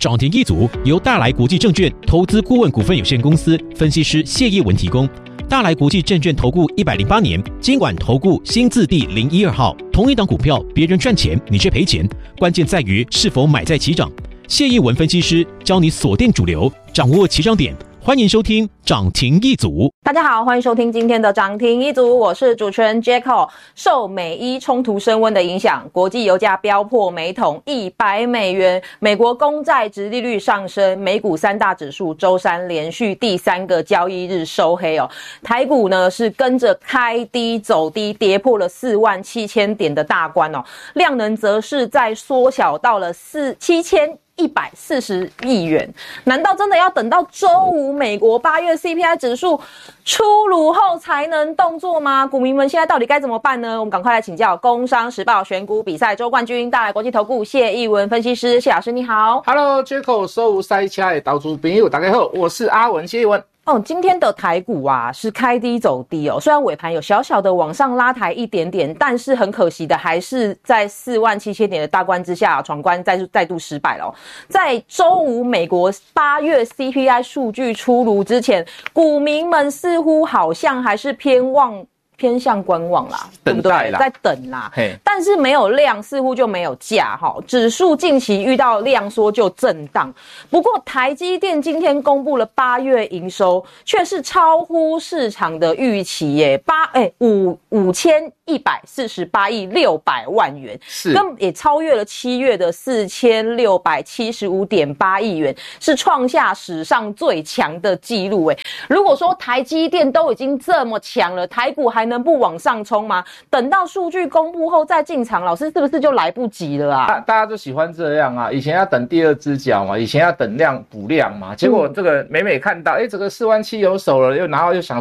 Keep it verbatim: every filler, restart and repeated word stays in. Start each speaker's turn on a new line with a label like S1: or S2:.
S1: 涨停一族由大来国际证券投资顾问股份有限公司分析师谢业文提供。大来国际证券投顾一百零八年金管投顾新字第零一二号。同一档股票，别人赚钱，你却赔钱，关键在于是否买在起涨。谢业文分析师教你锁定主流，掌握起涨点。欢迎收听涨停一族。
S2: 大家好，欢迎收听今天的涨停一族，我是主持人 Jacko。受美伊冲突升温的影响，国际油价飙破每桶一百美元，美国公债殖利率上升，美股三大指数周三连续第三个交易日收黑哦。台股呢是跟着开低走低，跌破了四万七千点的大关哦，量能则是在缩小到了四七千。一百四十亿元，难道真的要等到周五美国八月 C P I 指数出炉后才能动作吗？股民们现在到底该怎么办呢？我们赶快来请教工商时报选股比赛周冠军、大来国际投顾谢逸文分析师。谢老师你好。
S3: Hello Jacko， 所有塞车的投资朋友大家好，我是阿文谢逸文。
S2: 哦，今天的台股啊是开低走低哦，虽然尾盘有小小的往上拉抬一点点，但是很可惜的还是在四万七千点的大关之下闯关再再度失败了哦。在周五美国八月 C P I 数据出炉之前，股民们似乎好像还是偏望偏向观望啦，对不对？在等啦，但是没有量，似乎就没有价哈。指数近期遇到量缩就震荡。不过台积电今天公布了八月营收，却是超乎市场的预期耶，八哎五五千一百四十八亿六百万元，是跟也超越了七月的四千六百七十五点八亿元，是创下史上最强的纪录哎。如果说台积电都已经这么强了，台股还能不往上冲吗？等到数据公布后再进场，老师是不是就来不及了啊？
S3: 大家就喜欢这样啊，以前要等第二只脚嘛，以前要等量补量嘛，结果这个每每看到，哎、欸，这个四万七有手了，又然后又想